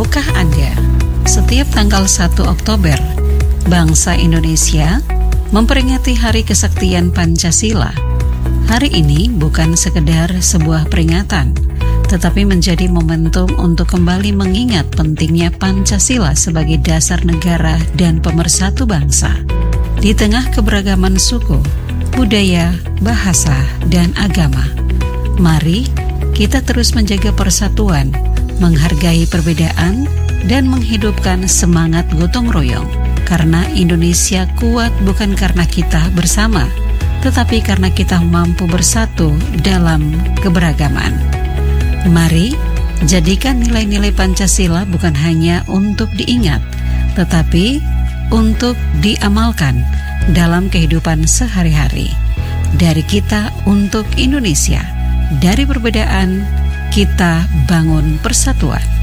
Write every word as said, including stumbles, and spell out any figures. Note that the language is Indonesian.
Tahukah Anda, setiap tanggal satu Oktober, bangsa Indonesia memperingati Hari Kesaktian Pancasila. Hari ini bukan sekedar sebuah peringatan, tetapi menjadi momentum untuk kembali mengingat pentingnya Pancasila sebagai dasar negara dan pemersatu bangsa. Di tengah keberagaman suku, budaya, bahasa, dan agama, mari kita terus menjaga persatuan, menghargai perbedaan, dan menghidupkan semangat gotong royong. Karena Indonesia kuat bukan karena kita bersama, tetapi karena kita mampu bersatu dalam keberagaman. Mari jadikan nilai-nilai Pancasila bukan hanya untuk diingat, tetapi untuk diamalkan dalam kehidupan sehari-hari. Dari kita untuk Indonesia, dari perbedaan kita bangun persatuan.